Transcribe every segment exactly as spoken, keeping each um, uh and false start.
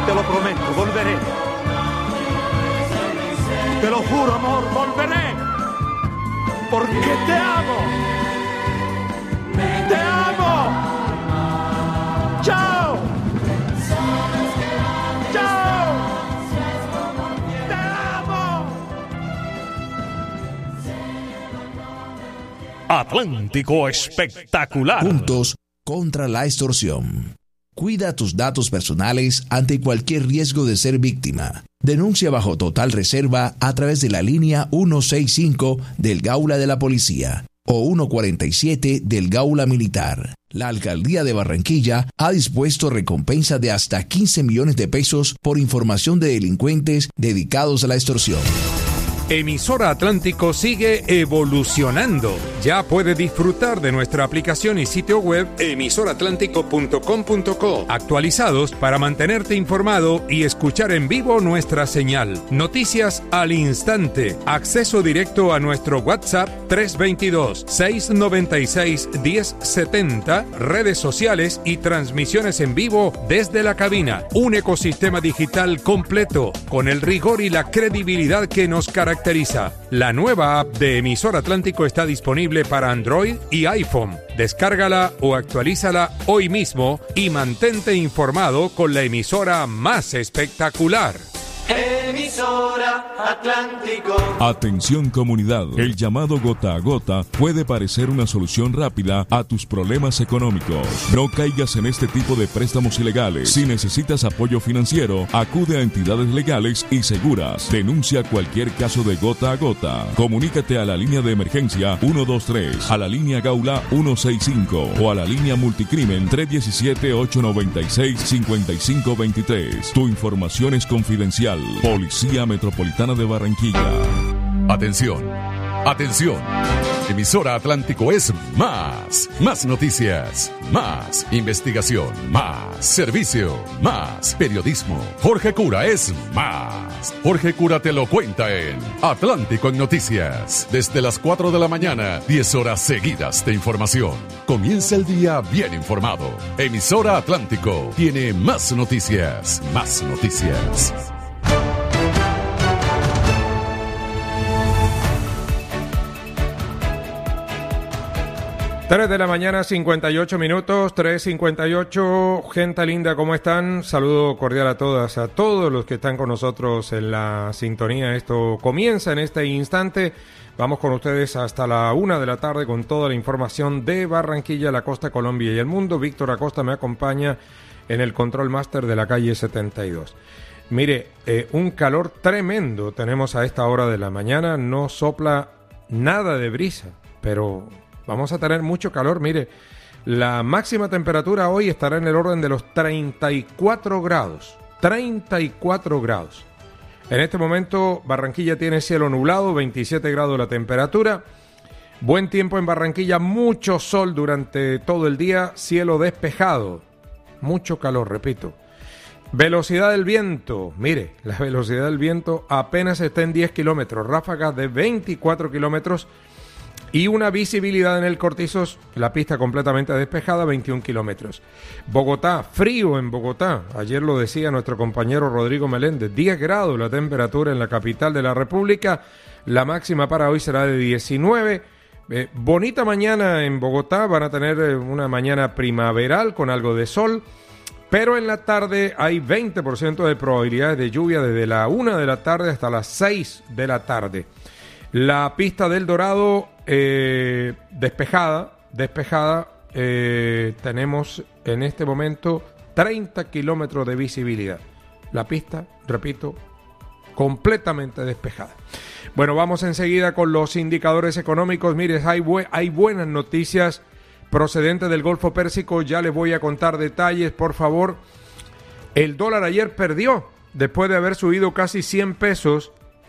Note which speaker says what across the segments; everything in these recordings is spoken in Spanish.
Speaker 1: Te lo prometo, volveré. Te lo juro, amor, volveré. Porque te amo. Te amo. Chao. Chao. Te amo.
Speaker 2: Atlántico Espectacular.
Speaker 3: Juntos contra la extorsión. Cuida tus datos personales ante cualquier riesgo de ser víctima. Denuncia bajo total reserva a través de la línea ciento sesenta y cinco del Gaula de la Policía o ciento cuarenta y siete del Gaula Militar. La Alcaldía de Barranquilla ha dispuesto recompensa de hasta quince millones de pesos por información de delincuentes dedicados a la extorsión.
Speaker 4: Emisora Atlántico sigue evolucionando. Ya puede disfrutar de nuestra aplicación y sitio web emisora atlántico punto com punto co, actualizados para mantenerte informado y escuchar en vivo nuestra señal. Noticias al instante. Acceso directo a nuestro WhatsApp tres dos dos, seis nueve seis, uno cero siete cero, redes sociales y transmisiones en vivo desde la cabina. Un ecosistema digital completo con el rigor y la credibilidad que nos caracteriza. La nueva app de Emisora Atlántico está disponible para Android y iPhone. Descárgala o actualízala hoy mismo y mantente informado con la emisora más espectacular.
Speaker 5: Emisora Atlántico.
Speaker 6: Atención comunidad, el llamado gota a gota puede parecer una solución rápida a tus problemas económicos. No caigas en este tipo de préstamos ilegales. Si necesitas apoyo financiero, acude a entidades legales y seguras. Denuncia cualquier caso de gota a gota. Comunícate a la línea de emergencia ciento veintitrés, a la línea Gaula ciento sesenta y cinco o a la línea Multicrimen tres uno siete, ocho nueve seis, cinco cinco dos tres. Tu información es confidencial. Policía Metropolitana de Barranquilla.
Speaker 7: Atención, atención. Emisora Atlántico es más. Más noticias, más investigación, más servicio, más periodismo. Jorge Cura es más. Jorge Cura te lo cuenta en Atlántico en Noticias. Desde las cuatro de la mañana, diez horas seguidas de información. Comienza el día bien informado. Emisora Atlántico tiene más noticias, más noticias.
Speaker 4: tres de la mañana, cincuenta y ocho minutos, tres cincuenta y ocho. Gente linda, ¿cómo están? Saludo cordial a todas, a todos los que están con nosotros en la sintonía. Esto comienza en este instante. Vamos con ustedes hasta la una de la tarde con toda la información de Barranquilla, la costa, Colombia y el mundo. Víctor Acosta me acompaña en el Control Master de la calle setenta y dos. Mire, eh, un calor tremendo tenemos a esta hora de la mañana. No sopla nada de brisa, pero vamos a tener mucho calor. Mire, la máxima temperatura hoy estará en el orden de los treinta y cuatro grados. treinta y cuatro grados. En este momento Barranquilla tiene cielo nublado, veintisiete grados la temperatura. Buen tiempo en Barranquilla, mucho sol durante todo el día, cielo despejado. Mucho calor, repito. Velocidad del viento. Mire, la velocidad del viento apenas está en diez kilómetros. Ráfagas de veinticuatro kilómetros. Y una visibilidad en el Cortizos, la pista completamente despejada, veintiún kilómetros. Bogotá, frío en Bogotá. Ayer lo decía nuestro compañero Rodrigo Meléndez. diez grados la temperatura en la capital de la República. La máxima para hoy será de diecinueve. Eh, bonita mañana en Bogotá. Van a tener eh, una mañana primaveral con algo de sol. Pero en la tarde hay veinte por ciento de probabilidades de lluvia desde la una de la tarde hasta las seis de la tarde. La pista del Dorado eh, despejada, despejada, eh, tenemos en este momento treinta kilómetros de visibilidad. La pista, repito, completamente despejada. Bueno, vamos enseguida con los indicadores económicos. Mire, hay, bu- hay buenas noticias procedentes del Golfo Pérsico. Ya les voy a contar detalles, por favor. El dólar ayer perdió, después de haber subido casi cien pesos.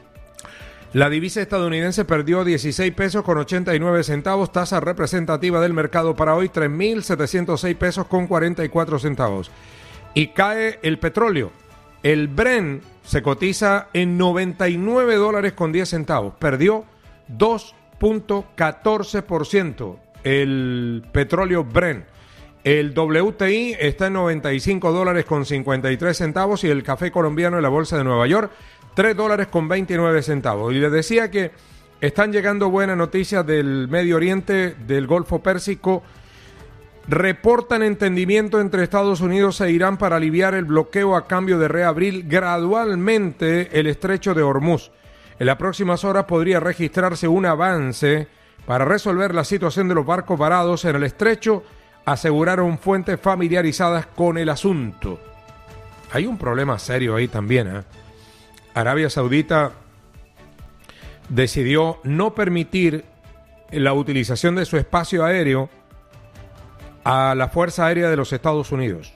Speaker 4: La divisa estadounidense perdió dieciséis pesos con ochenta y nueve centavos, tasa representativa del mercado para hoy tres mil setecientos seis pesos con cuarenta y cuatro centavos. Y cae el petróleo. El Brent se cotiza en noventa y nueve dólares con diez centavos, perdió dos punto catorce por ciento el petróleo Brent. El W T I está en noventa y cinco dólares con cincuenta y tres centavos y el café colombiano en la bolsa de Nueva York, tres dólares con veintinueve centavos. Y les decía que están llegando buenas noticias del Medio Oriente, del Golfo Pérsico. Reportan entendimiento entre Estados Unidos e Irán para aliviar el bloqueo a cambio de reabrir gradualmente el estrecho de Hormuz. En las próximas horas podría registrarse un avance para resolver la situación de los barcos varados en el estrecho, aseguraron fuentes familiarizadas con el asunto. Hay un problema serio ahí también, ¿eh? Arabia Saudita decidió no permitir la utilización de su espacio aéreo a la Fuerza Aérea de los Estados Unidos.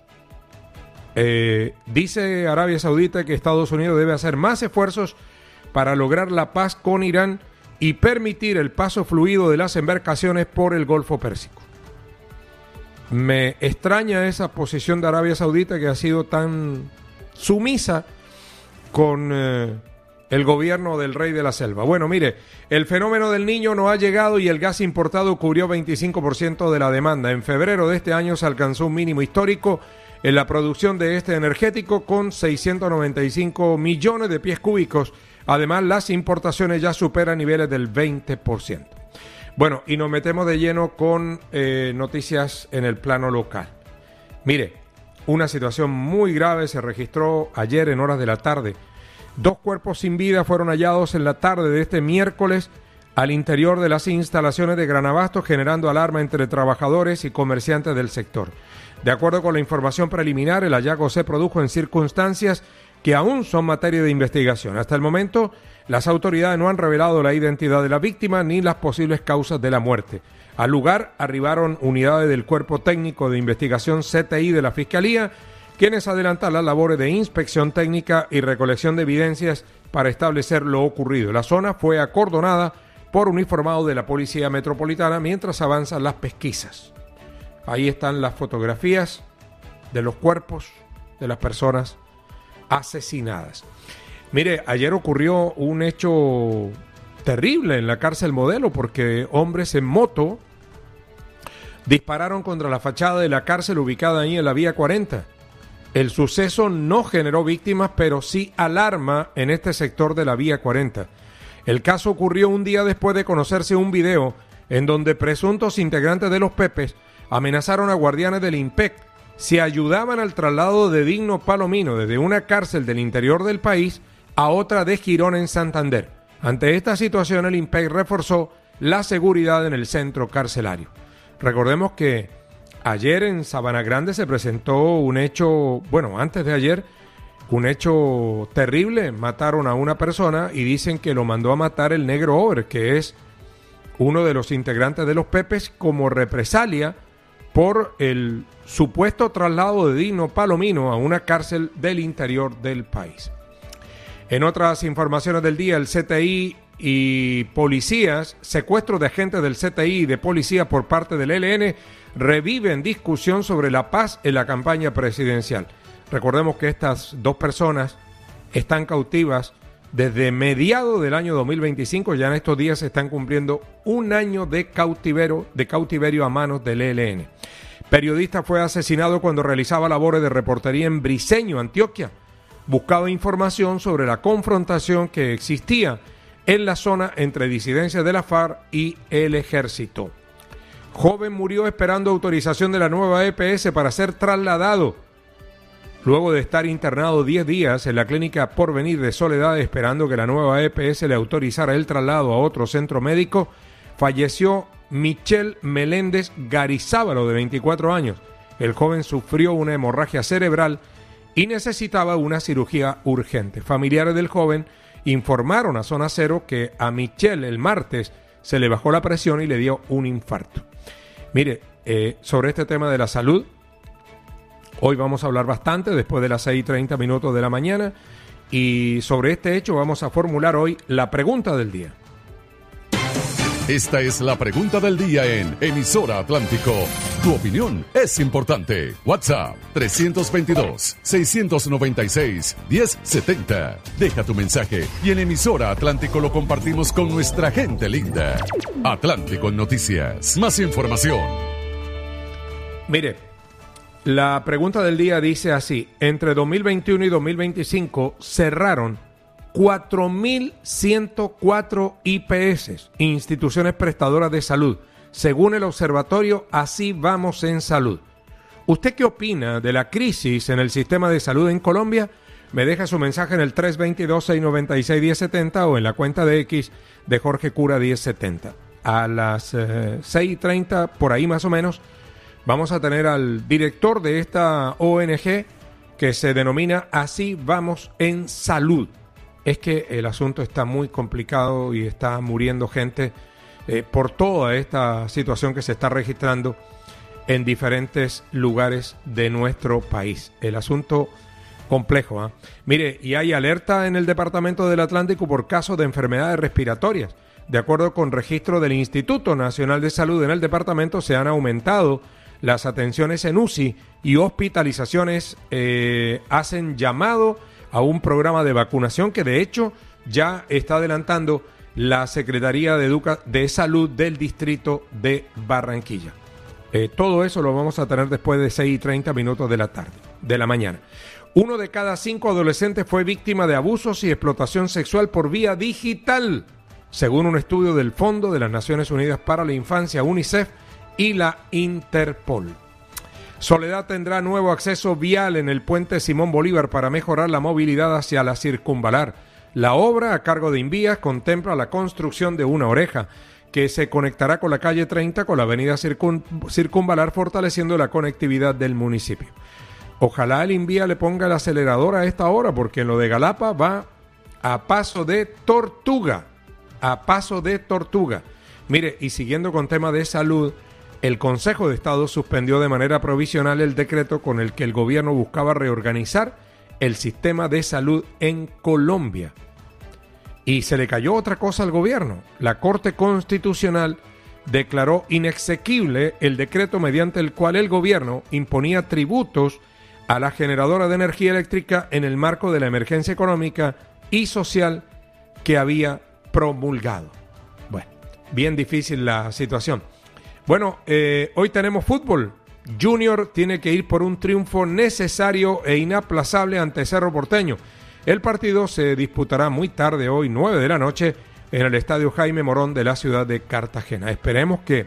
Speaker 4: Eh, dice Arabia Saudita que Estados Unidos debe hacer más esfuerzos para lograr la paz con Irán y permitir el paso fluido de las embarcaciones por el Golfo Pérsico. Me extraña esa posición de Arabia Saudita, que ha sido tan sumisa con eh, el gobierno del rey de la selva. Bueno, mire, el fenómeno del Niño no ha llegado y el gas importado cubrió veinticinco por ciento de la demanda. En febrero de este año se alcanzó un mínimo histórico en la producción de este energético con seiscientos noventa y cinco millones de pies cúbicos. Además, las importaciones ya superan niveles del veinte por ciento. Bueno, y nos metemos de lleno con eh, noticias en el plano local. Mire, una situación muy grave se registró ayer en horas de la tarde. Dos cuerpos sin vida fueron hallados en la tarde de este miércoles al interior de las instalaciones de Gran Abasto, generando alarma entre trabajadores y comerciantes del sector. De acuerdo con la información preliminar, el hallazgo se produjo en circunstancias que aún son materia de investigación. Hasta el momento, las autoridades no han revelado la identidad de la víctima ni las posibles causas de la muerte. Al lugar arribaron unidades del Cuerpo Técnico de Investigación C T I de la Fiscalía, quienes adelantan las labores de inspección técnica y recolección de evidencias para establecer lo ocurrido. La zona fue acordonada por uniformados de la Policía Metropolitana mientras avanzan las pesquisas. Ahí están las fotografías de los cuerpos de las personas asesinadas. Mire, ayer ocurrió un hecho terrible en la cárcel Modelo porque hombres en moto dispararon contra la fachada de la cárcel ubicada ahí en la vía cuarenta. El suceso no generó víctimas, pero sí alarma en este sector de la vía cuarenta. El caso ocurrió un día después de conocerse un video en donde presuntos integrantes de los Pepes amenazaron a guardianes del IMPEC si ayudaban al traslado de Digno Palomino desde una cárcel del interior del país a otra de Girón en Santander. Ante esta situación, el IMPEC reforzó la seguridad en el centro carcelario. Recordemos que ayer en Sabana Grande se presentó un hecho, bueno, antes de ayer, un hecho terrible. Mataron a una persona y dicen que lo mandó a matar el Negro Over, que es uno de los integrantes de los Pepes, como represalia por el supuesto traslado de Digno Palomino a una cárcel del interior del país. En otras informaciones del día, el C T I y policías, secuestro de agentes del C T I y de policía por parte del E L N, reviven discusión sobre la paz en la campaña presidencial. Recordemos que estas dos personas están cautivas desde mediados del año dos mil veinticinco, ya en estos días se están cumpliendo un año de cautiverio, de cautiverio a manos del E L N. Periodista fue asesinado cuando realizaba labores de reportería en Briceño, Antioquia. Buscaba información sobre la confrontación que existía en la zona entre disidencias de la FARC y el ejército. Joven murió esperando autorización de la nueva E P S para ser trasladado. Luego de estar internado diez días en la clínica Porvenir de Soledad esperando que la nueva E P S le autorizara el traslado a otro centro médico, falleció Michel Meléndez Garizábalo, de veinticuatro años. El joven sufrió una hemorragia cerebral y necesitaba una cirugía urgente. Familiares del joven informaron a Zona Cero que a Michel el martes se le bajó la presión y le dio un infarto. Mire, eh, sobre este tema de la salud, hoy vamos a hablar bastante después de las seis y treinta minutos de la mañana, y sobre este hecho vamos a formular hoy la pregunta del día.
Speaker 7: Esta es la pregunta del día en Emisora Atlántico. Tu opinión es importante. WhatsApp tres veintidós, seiscientos noventa y seis, diez setenta. Deja tu mensaje y en Emisora Atlántico lo compartimos con nuestra gente linda. Atlántico en Noticias. Más información.
Speaker 4: Mire, La pregunta del día dice así: entre dos mil veintiuno y dos mil veinticinco cerraron cuatro mil ciento cuatro I P S, instituciones prestadoras de salud, según el observatorio Así Vamos en Salud. ¿Usted qué opina de la crisis en el sistema de salud en Colombia? Me deja su mensaje en el tres dos dos, seis nueve seis, uno cero siete cero o en la cuenta de X de Jorge Cura diez setenta. A las eh, seis y treinta, por ahí más o menos, vamos a tener al director de esta O N G que se denomina Así Vamos en Salud. Es que el asunto está muy complicado y está muriendo gente eh, por toda esta situación que se está registrando en diferentes lugares de nuestro país. El asunto complejo, ¿eh? Mire, y hay alerta en el departamento del Atlántico por casos de enfermedades respiratorias. De acuerdo con registro del Instituto Nacional de Salud en el departamento, se han aumentado las atenciones en U C I y hospitalizaciones. Eh, hacen llamado a un programa de vacunación que de hecho ya está adelantando la Secretaría de, Educa- de Salud del Distrito de Barranquilla. Eh, todo eso lo vamos a tener después de seis y treinta minutos de la tarde, de la mañana. Uno de cada cinco adolescentes fue víctima de abusos y explotación sexual por vía digital, según un estudio del Fondo de las Naciones Unidas para la Infancia, UNICEF, y la Interpol. Soledad tendrá nuevo acceso vial en el puente Simón Bolívar para mejorar la movilidad hacia la circunvalar. La obra, a cargo de Invías, contempla la construcción de una oreja que se conectará con la calle treinta con la avenida Circun- Circunvalar, fortaleciendo la conectividad del municipio. Ojalá el Invías le ponga el acelerador a esta hora, porque en lo de Galapa va a paso de tortuga. A paso de tortuga. Mire, y siguiendo con tema de salud, el Consejo de Estado suspendió de manera provisional el decreto con el que el gobierno buscaba reorganizar el sistema de salud en Colombia. Y se le cayó otra cosa al gobierno. La Corte Constitucional declaró inexequible el decreto mediante el cual el gobierno imponía tributos a la generadora de energía eléctrica en el marco de la emergencia económica y social que había promulgado. Bueno, bien difícil la situación. Bueno, eh, hoy tenemos fútbol. Junior tiene que ir por un triunfo necesario e inaplazable ante Cerro Porteño. El partido se disputará muy tarde hoy, nueve de la noche, en el Estadio Jaime Morón de la ciudad de Cartagena. Esperemos que,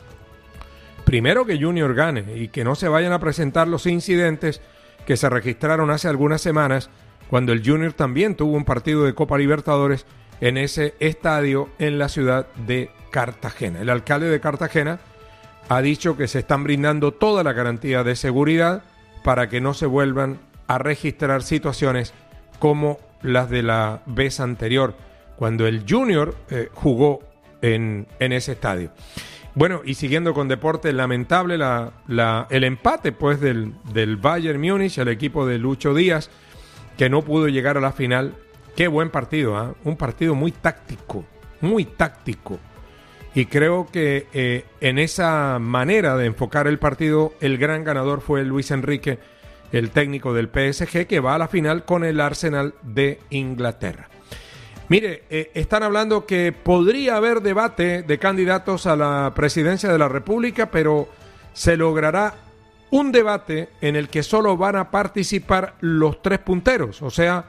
Speaker 4: primero, que Junior gane y que no se vayan a presentar los incidentes que se registraron hace algunas semanas cuando el Junior también tuvo un partido de Copa Libertadores en ese estadio en la ciudad de Cartagena. El alcalde de Cartagena ha dicho que se están brindando toda la garantía de seguridad para que no se vuelvan a registrar situaciones como las de la vez anterior, cuando el Junior eh, jugó en, en ese estadio. Bueno, y siguiendo con deporte, lamentable la, la, el empate pues del, del Bayern Múnich, el equipo de Lucho Díaz, que no pudo llegar a la final. Qué buen partido, ¿eh? Un partido muy táctico, muy táctico. Y creo que eh, en esa manera de enfocar el partido, el gran ganador fue Luis Enrique, el técnico del P S G, que va a la final con el Arsenal de Inglaterra. Mire, eh, están hablando que podría haber debate de candidatos a la presidencia de la República, pero se logrará un debate en el que solo van a participar los tres punteros, o sea,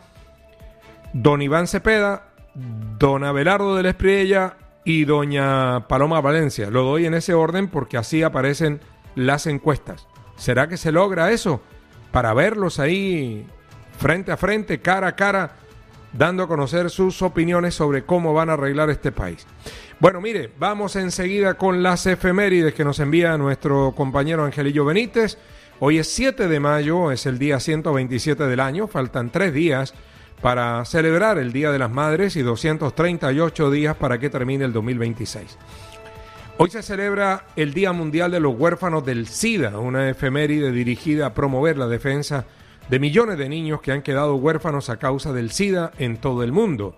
Speaker 4: don Iván Cepeda, don Abelardo de la Espriella y doña Paloma Valencia. Lo doy en ese orden porque así aparecen las encuestas. ¿Será que se logra eso? Para verlos ahí frente a frente, cara a cara, dando a conocer sus opiniones sobre cómo van a arreglar este país. Bueno, mire, vamos enseguida con las efemérides que nos envía nuestro compañero Angelillo Benítez. Hoy es siete de mayo, es el día ciento veintisiete del año, faltan tres días para celebrar el Día de las Madres y doscientos treinta y ocho días para que termine el dos mil veintiséis. Hoy se celebra el Día Mundial de los Huérfanos del SIDA, una efeméride dirigida a promover la defensa de millones de niños que han quedado huérfanos a causa del SIDA en todo el mundo.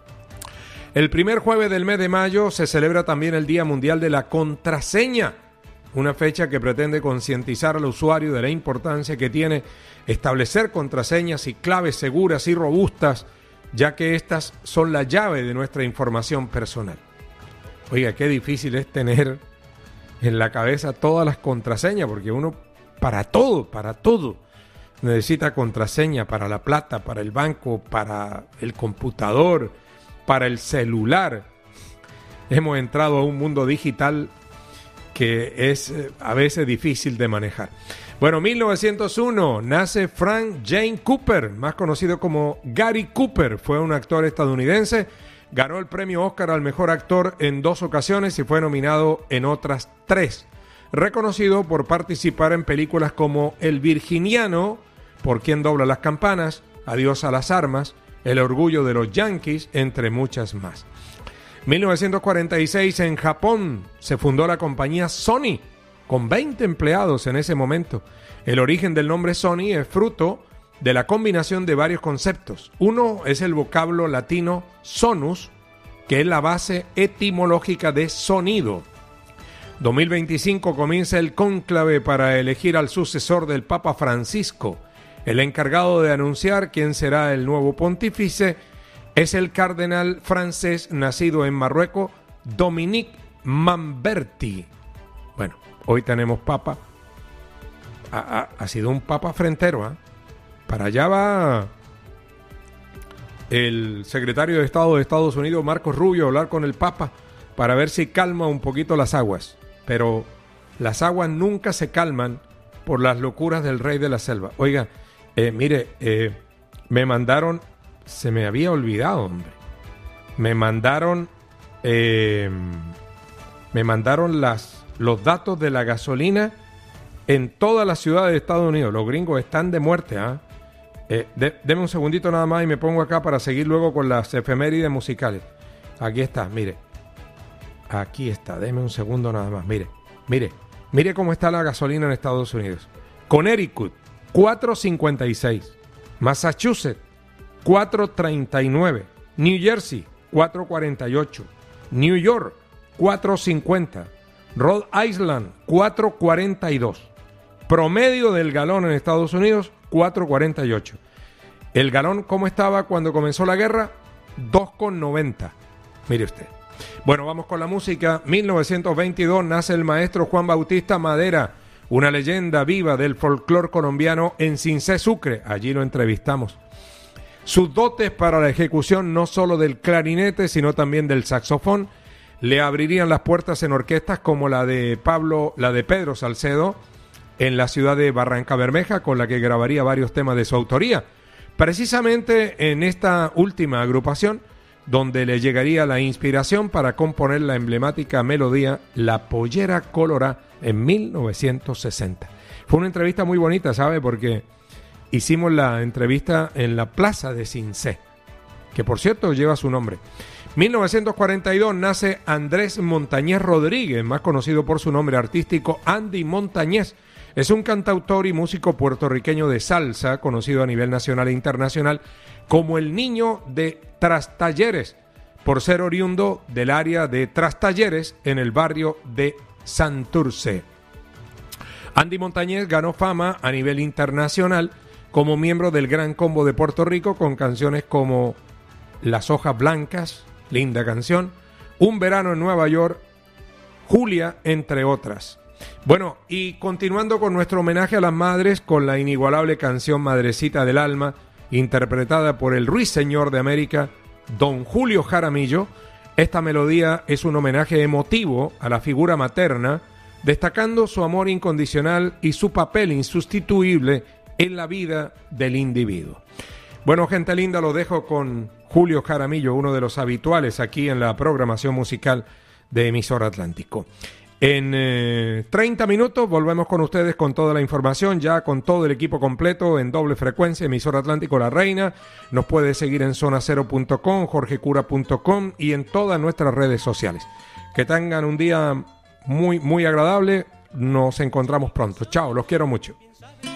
Speaker 4: El primer jueves del mes de mayo se celebra también el Día Mundial de la Contraseña, una fecha que pretende concientizar al usuario de la importancia que tiene establecer contraseñas y claves seguras y robustas, ya que estas son la llave de nuestra información personal. Oiga, qué difícil es tener en la cabeza todas las contraseñas, porque uno para todo, para todo. Necesita contraseña para la plata, para el banco, para el computador, para el celular. Hemos entrado a un mundo digital que es eh, a veces difícil de manejar. Bueno, mil novecientos uno nace Frank Jane Cooper, más conocido como Gary Cooper. Fue un actor estadounidense, ganó el premio Oscar al mejor actor en dos ocasiones y fue nominado en otras tres. Reconocido por participar en películas como El Virginiano, Por quien dobla las campanas, Adiós a las armas, El orgullo de los Yankees, entre muchas más. mil novecientos cuarenta y seis en Japón se fundó la compañía Sony, con veinte empleados en ese momento. El origen del nombre Sony es fruto de la combinación de varios conceptos. Uno es el vocablo latino sonus, que es la base etimológica de sonido. dos mil veinticinco comienza el cónclave para elegir al sucesor del Papa Francisco. El encargado de anunciar quién será el nuevo pontífice es el cardenal francés nacido en Marruecos, Dominique Mamberti. Bueno, hoy tenemos papa. Ha, ha, ha sido un papa frentero, ¿eh? Para allá va el secretario de Estado de Estados Unidos, Marcos Rubio, a hablar con el papa para ver si calma un poquito las aguas. Pero las aguas nunca se calman por las locuras del rey de la selva. Oiga, eh, mire, eh, me mandaron, se me había olvidado, hombre. Me mandaron, eh, me mandaron las, los datos de la gasolina en todas las ciudades de Estados Unidos. Los gringos están de muerte, ¿ah? ¿eh? Eh, de, deme un segundito nada más y me pongo acá para seguir luego con las efemérides musicales. Aquí está, mire. Aquí está, deme un segundo nada más. Mire, mire, mire cómo está la gasolina en Estados Unidos. Connecticut, cuatro cincuenta y seis. Massachusetts, cuatro treinta y nueve. New Jersey, cuatro cuarenta y ocho. New York, cuatro cincuenta. Rhode Island, cuatro cuarenta y dos. Promedio del galón en Estados Unidos, cuatro cuarenta y ocho. El galón, ¿cómo estaba cuando comenzó la guerra? dos noventa. Mire usted. Bueno, vamos con la música. mil novecientos veintidós nace el maestro Juan Bautista Madera, una leyenda viva del folclore colombiano en Cincé, Sucre. Allí lo entrevistamos. Sus dotes para la ejecución no solo del clarinete, sino también del saxofón, le abrirían las puertas en orquestas como la de Pablo, la de Pedro Salcedo, en la ciudad de Barranca Bermeja, con la que grabaría varios temas de su autoría. Precisamente en esta última agrupación, donde le llegaría la inspiración para componer la emblemática melodía La Pollera Colorá en mil novecientos sesenta. Fue una entrevista muy bonita, ¿sabe? Porque hicimos la entrevista en la plaza de Cincé, que por cierto lleva su nombre. mil novecientos cuarenta y dos nace Andrés Montañez Rodríguez, más conocido por su nombre artístico Andy Montañez. Es un cantautor y músico puertorriqueño de salsa, conocido a nivel nacional e internacional como el niño de Trastalleres, por ser oriundo del área de Trastalleres en el barrio de Santurce. Andy Montañez ganó fama a nivel internacional como miembro del Gran Combo de Puerto Rico con canciones como Las Hojas Blancas, linda canción, Un Verano en Nueva York, Julia, entre otras. Bueno, y continuando con nuestro homenaje a las madres con la inigualable canción Madrecita del Alma, interpretada por el ruiseñor de América, don Julio Jaramillo. Esta melodía es un homenaje emotivo a la figura materna, destacando su amor incondicional y su papel insustituible en la vida del individuo. Bueno, gente linda, lo dejo con Julio Jaramillo, uno de los habituales aquí en la programación musical de Emisora Atlántico. En eh, treinta minutos volvemos con ustedes con toda la información, ya con todo el equipo completo en doble frecuencia, Emisora Atlántico La Reina. Nos puede seguir en zona cero punto com, jorge cura punto com y en todas nuestras redes sociales. Que tengan un día muy, muy agradable. Nos encontramos pronto. Chao, los quiero mucho.